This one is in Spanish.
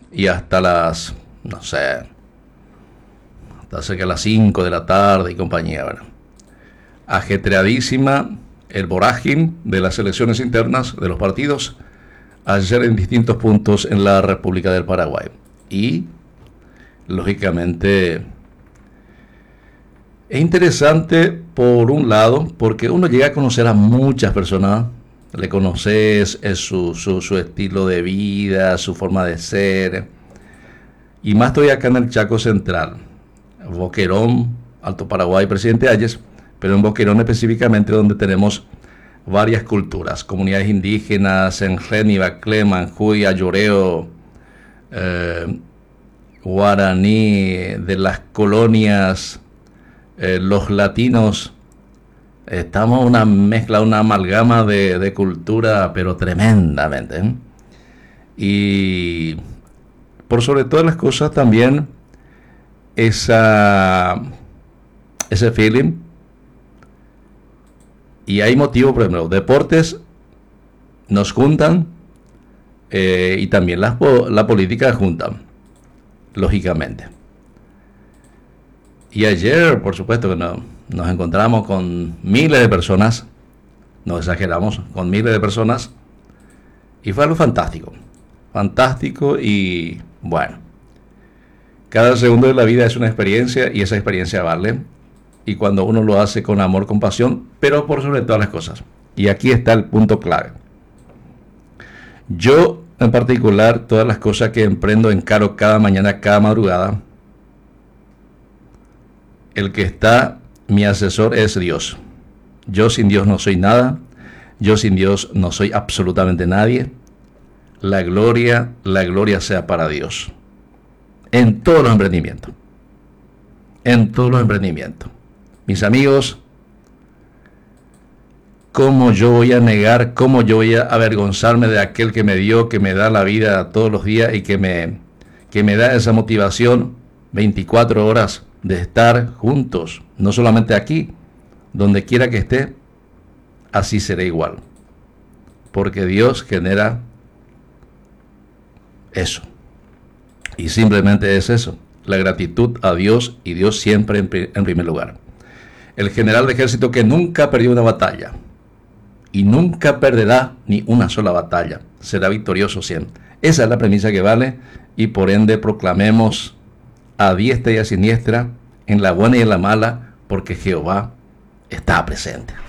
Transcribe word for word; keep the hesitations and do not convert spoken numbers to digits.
y hasta las, no sé, hasta cerca de las cinco de la tarde y compañía. Bueno, ajetreadísima el vorágine de las elecciones internas de los partidos ayer en distintos puntos en la República del Paraguay. Y, lógicamente, es interesante por un lado, porque uno llega a conocer a muchas personas, le conoces es su, su, su estilo de vida, su forma de ser, y más estoy acá en el Chaco Central, Boquerón, Alto Paraguay, Presidente Hayes, pero en Boquerón específicamente donde tenemos varias culturas, comunidades indígenas, en Reni, Baclé, Manjuy, Ayoreo, eh, Guaraní, de las colonias, eh, los latinos. Estamos una mezcla, una amalgama de, de cultura, pero tremendamente, ¿eh? Y por sobre todas las cosas también esa, ese feeling. Y hay motivos, por ejemplo, deportes nos juntan, eh, y también las, la política juntan, lógicamente. Y ayer, por supuesto, que no, nos encontramos con miles de personas, no exageramos, con miles de personas, y fue algo fantástico, fantástico y bueno, cada segundo de la vida es una experiencia y esa experiencia vale, y cuando uno lo hace con amor, con pasión, pero por sobre todas las cosas. Y aquí está el punto clave. Yo, en particular, todas las cosas que emprendo, encaro cada mañana, cada madrugada, el que está, mi asesor es Dios. Yo sin Dios no soy nada. Yo sin Dios no soy absolutamente nadie. La gloria, la gloria sea para Dios. En todos los emprendimientos. En todos los emprendimientos. Mis amigos, ¿cómo yo voy a negar, cómo yo voy a avergonzarme de aquel que me dio, que me da la vida todos los días y que me, que me da esa motivación veinticuatro horas de estar juntos, no solamente aquí, donde quiera que esté, así será igual, porque Dios genera eso, y simplemente es eso, la gratitud a Dios, y Dios siempre en, en primer lugar. El general de ejército que nunca perdió una batalla, y nunca perderá ni una sola batalla, será victorioso siempre. Esa es la premisa que vale, y por ende proclamemos a diestra y a siniestra, en la buena y en la mala, porque Jehová está presente.